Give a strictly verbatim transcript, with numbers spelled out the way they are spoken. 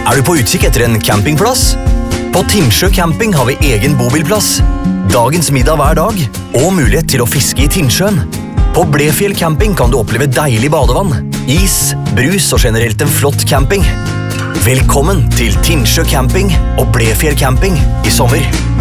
Er du på utkikk etter en campingplass? På Tinnsjø camping har vi egen bobilplass, dagens middag hver dag og mulighet til å fiske i Tinnsjøen. På Blefjell camping kan du oppleve deilig badevann, is, brus og generelt en flott camping. Velkommen til Tinnsjø camping og Blefjell camping i sommer.